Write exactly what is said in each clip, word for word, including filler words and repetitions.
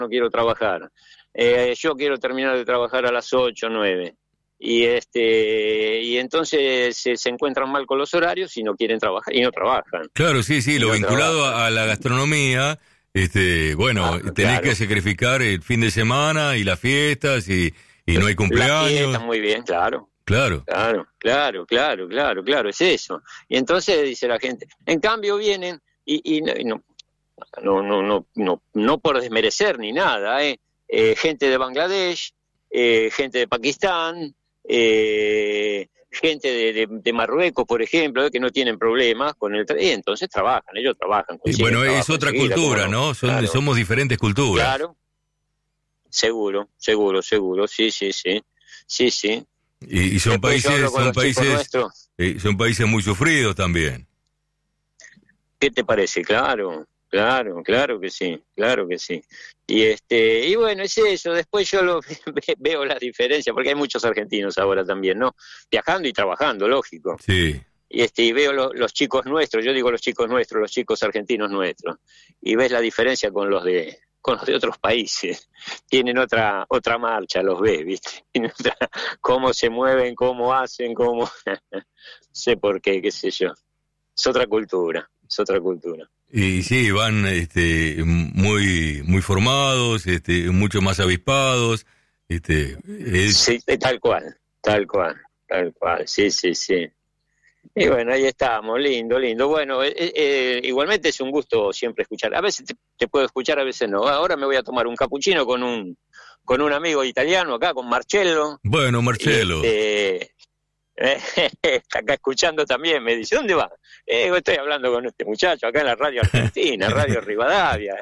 no quiero trabajar. Eh, yo quiero terminar de trabajar a las ocho, nueve. Y este y entonces se, se encuentran mal con los horarios y no quieren trabajar y no trabajan. Claro, sí, sí, y lo no vinculado a, a la gastronomía, este, bueno, Ah, tenés claro. que sacrificar el fin de semana y las fiestas y, y no hay La cumpleaños. fiesta, muy bien, claro. Claro. Claro, claro, claro, claro, claro, es eso. Y entonces dice la gente, en cambio vienen y, y no, y no, no, no, no, no, no por desmerecer ni nada, ¿eh? Eh, gente de Bangladesh, eh, gente de Pakistán, eh, gente de, de, de Marruecos, por ejemplo, eh, que no tienen problemas con el... Tra- y entonces trabajan, ellos trabajan. Y bueno, es trabajo otra enseguida, cultura, ¿cómo no? ¿no? Son, Claro, somos diferentes culturas. claro, seguro, seguro, seguro, sí, sí, sí, sí, sí. Y, y son Después yo hablo países, con son los chicos países, nuestros. eh, son países muy sufridos también. ¿Qué te parece? Claro, claro, claro que sí, claro que sí. Y este, y bueno, es eso, después yo lo veo la diferencia, porque hay muchos argentinos ahora también, ¿no? Viajando y trabajando, lógico. Sí. Y este, y veo lo, los chicos nuestros, yo digo los chicos nuestros, los chicos argentinos nuestros, y ves la diferencia con los de con los de otros países. Tienen otra otra marcha, los ves, ¿viste? Tienen otra, cómo se mueven, cómo hacen, cómo sé por qué, qué sé yo. Es otra cultura, es otra cultura. Y sí, van este, muy muy formados, este, mucho más avispados. Este, es... Sí, tal cual, tal cual, tal cual, sí, sí, sí. Y bueno, ahí estamos, lindo, lindo. Bueno, eh, eh, igualmente es un gusto siempre escuchar. A veces te, te puedo escuchar, a veces no. Ahora me voy a tomar un cappuccino con un con un amigo italiano acá, con Marcello. Bueno, Marcelo. Y, este, está acá escuchando también, me dice, ¿dónde va? Eh, estoy hablando con este muchacho acá en la radio argentina, Radio Rivadavia.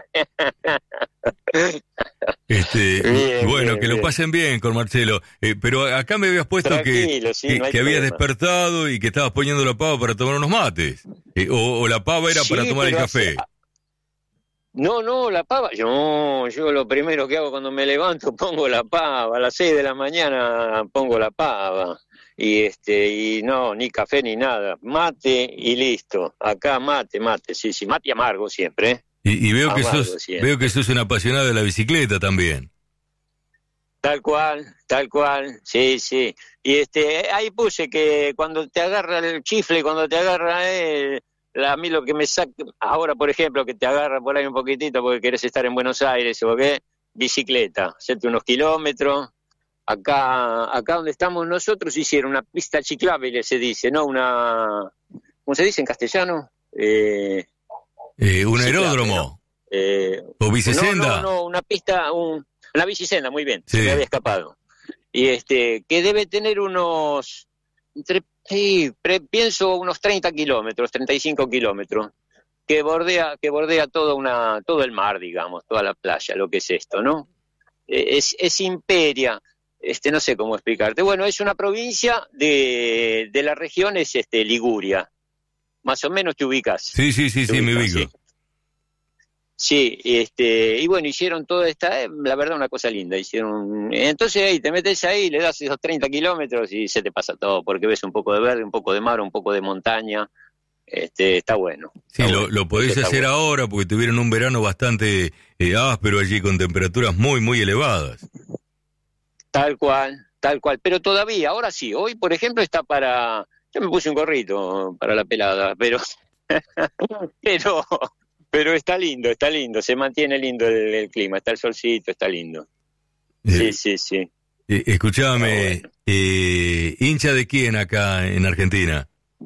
Este, bien, bueno, bien, que lo bien. pasen bien con Marcelo. Eh, pero acá me habías puesto Tranquilo, que, sí, que, no hay que habías problema. despertado y que estabas poniendo la pava para tomar unos mates. Eh, o, o la pava era Sí, para tomar el pero café. hace- No, no, la pava. No, yo lo primero que hago cuando me levanto pongo la pava. A las seis de la mañana pongo la pava. Y este, y no, ni café ni nada. Mate y listo. Acá mate, mate, sí, sí, mate amargo siempre, ¿eh? Y, y veo que Amargo sos, siempre. veo que sos una apasionada de la bicicleta también. Tal cual, tal cual, sí, sí. Y este, ahí puse que cuando te agarra el chifle, cuando te agarra el, la, a mí lo que me saca, ahora por ejemplo que te agarra por ahí un poquitito porque querés estar en Buenos Aires o qué, bicicleta, hacerte unos kilómetros. Acá, acá donde estamos nosotros hicieron una pista ciclable, se dice, ¿no? Una, ¿cómo se dice en castellano? Eh, Eh, un ciclable, aeródromo. ¿no? Eh, O bicicenda. No, no, no, una pista, un, una bicicenda, muy bien, Sí. se me había escapado. Y este, que debe tener unos, entre, sí, pre, pienso unos treinta kilómetros, treinta y cinco kilómetros, que bordea, que bordea toda una, todo el mar, digamos, toda la playa, lo que es esto, ¿no? Eh, Es, es Imperia, este, no sé cómo explicarte. Bueno, es una provincia de, de la región, es este, Liguria. Más o menos te ubicas. Sí, sí, sí, Te sí, me ubicas, ubico. sí. Sí, este, y bueno, hicieron toda esta, eh, la verdad, una cosa linda. Hicieron, entonces ahí te metes ahí, le das esos treinta kilómetros y se te pasa todo, porque ves un poco de verde, un poco de mar, un poco de montaña. Este, está bueno. Sí, Está lo, bueno, lo podéis está hacer bueno. ahora porque tuvieron un verano bastante eh, áspero allí con temperaturas muy, muy elevadas. Tal cual, tal cual. Pero todavía, ahora sí, hoy, por ejemplo, está para. Yo me puse un gorrito para la pelada, pero. pero. Pero está lindo, está lindo, se mantiene lindo el, el clima, está el solcito, está lindo. Sí, Eh, sí, sí. eh, escuchame, Está bueno. eh, ¿hincha de quién acá en Argentina?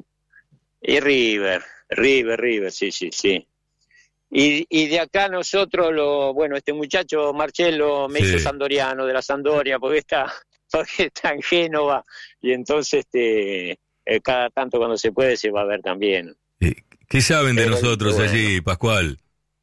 Y River, River, River, sí, sí, sí. Y, y de acá nosotros, lo bueno, este muchacho Marcello me Sí. hizo sandoriano de la Sampdoria porque está, porque está en Génova y entonces este, eh, cada tanto cuando se puede se va a ver también. Eh, ¿Qué saben de Pero, nosotros bueno. allí, Pascual?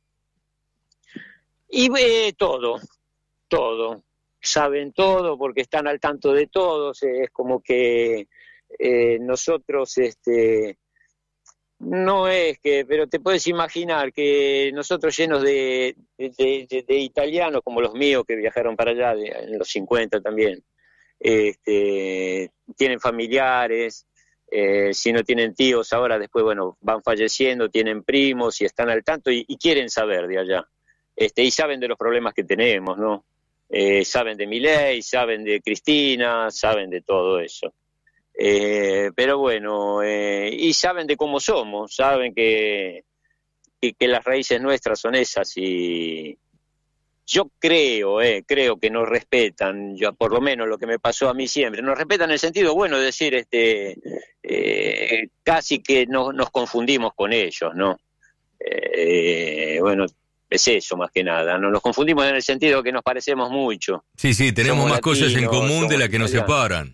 Y ve todo, todo. Saben todo porque están al tanto de todos. Eh, es como que eh, nosotros, este, no es que, pero te puedes imaginar que nosotros llenos de, de, de, de italianos como los míos que viajaron para allá de, en los cincuenta también, este, tienen familiares. Eh, si no tienen tíos ahora, después, bueno, van falleciendo, tienen primos y están al tanto y, y quieren saber de allá. este, y saben de los problemas que tenemos, ¿no? Eh, saben de Milei, saben de Cristina, saben de todo eso. Eh, pero bueno, eh, y saben de cómo somos, saben que, que, que las raíces nuestras son esas y yo creo, eh, creo que nos respetan, yo, por lo menos lo que me pasó a mí siempre, nos respetan en el sentido bueno de decir, este, eh, casi que no, nos confundimos con ellos, ¿no? Eh, bueno, es eso más que nada, no nos confundimos en el sentido que nos parecemos mucho. Sí, sí, tenemos somos más latinos, cosas en común de somos las que nos italianos. separan.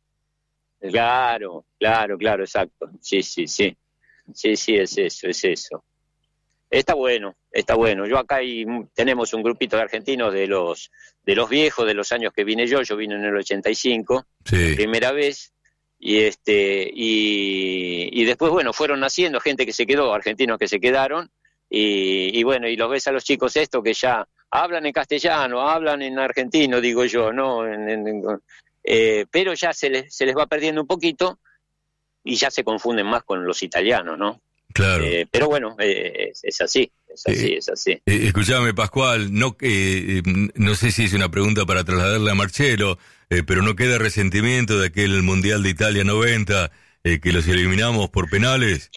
Claro, claro, claro, exacto. Sí, sí, sí. Sí, sí, es eso, es eso. Está bueno, está bueno. Yo acá hay, tenemos un grupito de argentinos de los de los viejos, de los años que vine yo. Yo vine en el ochenta y cinco, Sí. primera vez. Y este y, y después, bueno, fueron naciendo gente que se quedó, argentinos que se quedaron. Y, y bueno, y los ves a los chicos estos que ya hablan en castellano, hablan en argentino, digo yo, ¿no? En, en, en, eh, pero ya se les, se les va perdiendo un poquito y ya se confunden más con los italianos, ¿no? Claro. Eh, pero bueno, eh, es, es así, es así, Eh, es así. Eh, escuchame, Pascual, no, eh, no sé si es una pregunta para trasladarle a Marcelo, eh, pero no queda resentimiento de aquel Mundial de Italia noventa, eh, que los eliminamos por penales.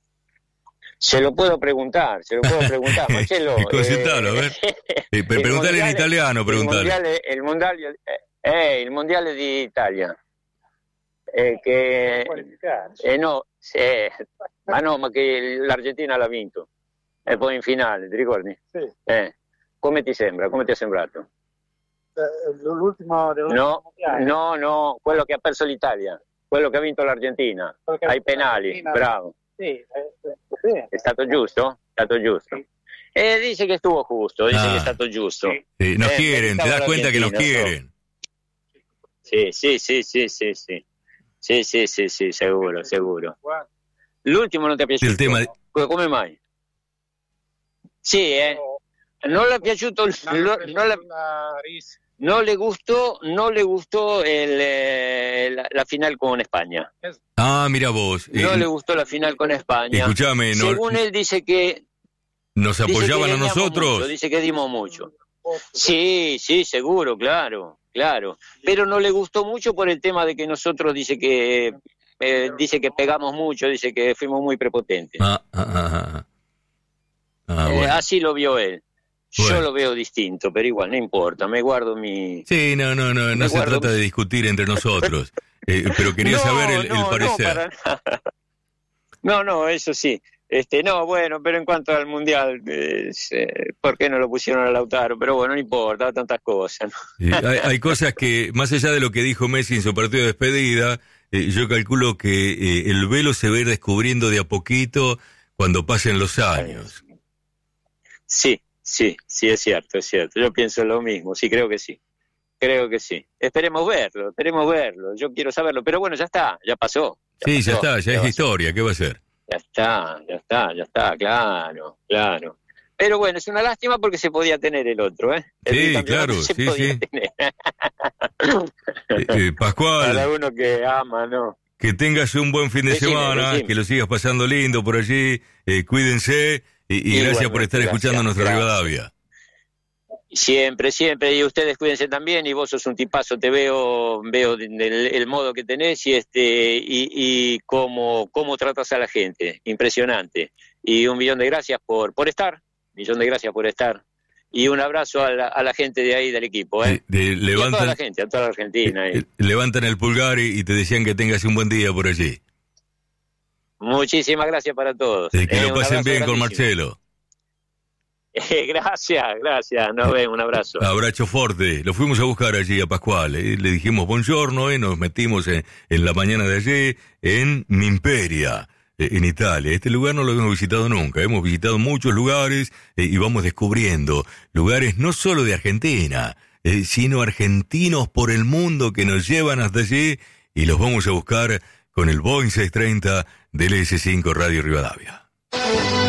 Se lo puedo preguntar, se lo puedo preguntar, Marcelo. Consultalo, eh, a ver. Eh, preguntale en italiano, preguntale. El mundial, el mundial, eh, il mondiale di Italia. Eh, che eh, no, eh, ma no, ma che l'Argentina l'ha vinto. E poi in finale, ti ricordi? Sì. Eh, come ti sembra? Come ti è sembrato? Eh, l'ultimo dell'ultimo No, mondiale. no, no, quello che ha perso l'Italia, quello che ha vinto l'Argentina, Quello che ha ai vinto penali, l'Argentina. bravo. Sì, eh, sì. È stato giusto? È stato giusto. Sì. Eh, dice che estuvo justo, dice Ah. che è stato giusto. Sì. Eh, nos Eh, quieren, te estaba das cuenta que nos argentino, quieren. Sì, sì, sì, sì, sì, sì. Sì, sì, sì, sì, sicuro, sicuro. Guarda, L'ultimo non ti è piaciuto? Il tema di- Co- Come mai? Sì, eh. Non le è piaciuto, il- lo- non, le, la risa. non le gustó, non le gustó el, eh, la, la final con España. Ah, mira vos. eh, No le gustó la final con España. Escuchame, no- Según él dice que ¿nos dice que apoyaban a ganamos nosotros? mucho, dice que dimos mucho. Sí, sí, seguro, claro, claro. Pero no le gustó mucho por el tema de que nosotros dice que eh, dice que pegamos mucho, dice que fuimos muy prepotentes. Ah, ah, ah, ah. Ah, Eh, bueno. así lo vio él. Yo Bueno. lo veo distinto, pero igual, no importa, me guardo mi... Sí, no, no, no, no Me se guardo- trata de discutir entre nosotros. Eh, pero quería No, saber el, el no, parecer. No, para nada. no, no, eso sí. Este, no, bueno, pero en cuanto al Mundial, eh, eh, ¿por qué no lo pusieron a Lautaro? Pero bueno, no importa, tantas cosas, ¿no? Eh, hay, hay cosas que, más allá de lo que dijo Messi en su partido de despedida, eh, yo calculo que eh, el velo se va a ir descubriendo de a poquito cuando pasen los años. Sí, sí, sí, es cierto, es cierto. Yo pienso lo mismo, sí, creo que sí. Creo que sí. Esperemos verlo, esperemos verlo. Yo quiero saberlo, pero bueno, ya está, ya pasó. Sí, ya pasó, está, ya es va a ser? historia, ¿qué va a ser? Ya está, ya está, ya está, claro, claro. Pero bueno, es una lástima porque se podía tener el otro, ¿eh? El Sí, bicampeonato claro, se sí, podía sí. tener. Eh, eh, Pascual, Para uno que ama, ¿no? que tengas un buen fin de Decime, semana, decime. que lo sigas pasando lindo por allí, eh, cuídense y, y Igualmente, gracias por estar gracias, escuchando nuestra gracias. Rivadavia. Siempre, siempre, y ustedes cuídense también, y vos sos un tipazo, te veo, veo el, el modo que tenés y este y, y cómo, cómo tratas a la gente, impresionante. Y un millón de gracias por, por estar, millón de gracias por estar. Y un abrazo a la, a la gente de ahí del equipo, ¿eh? De- de- Y a toda la levantan, gente, a toda la Argentina. eh, ¿eh? levantan el pulgar y, y te decían que tengas un buen día por allí. Muchísimas gracias para todos. Eh, que Eh, lo un pasen abrazo bien con grandísimo. Marcelo. Eh, gracias, gracias, nos vemos, un abrazo. Abrazo fuerte. Lo fuimos a buscar allí a Pascual. eh. Le dijimos buongiorno y nos metimos en, en la mañana de allí en Mimperia, eh, en Italia. Este lugar no lo hemos visitado nunca. Hemos visitado muchos lugares eh, y vamos descubriendo lugares no solo de Argentina, eh, sino argentinos por el mundo que nos llevan hasta allí y los vamos a buscar con el Boeing seiscientos treinta del S cinco Radio Rivadavia.